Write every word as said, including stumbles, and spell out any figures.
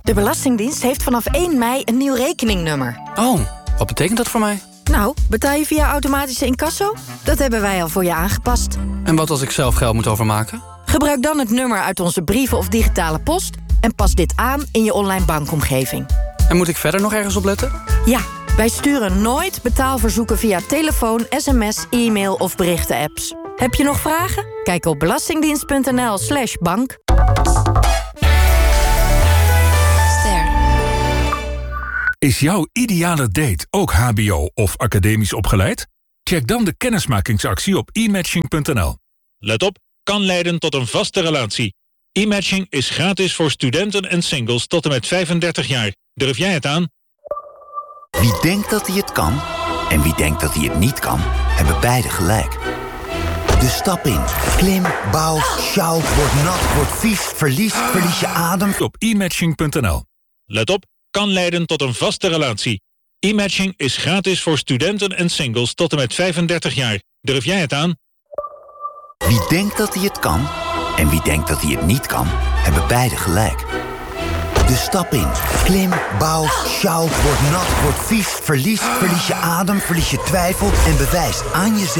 De Belastingdienst heeft vanaf één mei een nieuw rekeningnummer. Oh, wat betekent dat voor mij? Nou, betaal je via automatische incasso? Dat hebben wij al voor je aangepast. En wat als ik zelf geld moet overmaken? Gebruik dan het nummer uit onze brieven of digitale post... en pas dit aan in je online bankomgeving. En moet ik verder nog ergens op letten? Ja, wij sturen nooit betaalverzoeken via telefoon, sms, e-mail of berichten-apps. Heb je nog vragen? Kijk op belastingdienst.nl slash bank. Is jouw ideale date ook H B O of academisch opgeleid? Check dan de kennismakingsactie op e matching punt n l. Let op, kan leiden tot een vaste relatie. E-matching is gratis voor studenten en singles tot en met vijfendertig jaar. Durf jij het aan? Wie denkt dat hij het kan en wie denkt dat hij het niet kan, hebben beide gelijk. Dus stap in. Klim, bouw, sjouw, word nat, word vies, verlies, verlies je adem. Op e matching punt n l. Let op, kan leiden tot een vaste relatie. E-matching is gratis voor studenten en singles tot en met vijfendertig jaar. Durf jij het aan? Wie denkt dat hij het kan en wie denkt dat hij het niet kan, hebben beide gelijk. Dus stap in. Klim, bouw, sjouw, word nat, word vies, verlies, verlies je adem, verlies je twijfel en bewijs aan jezelf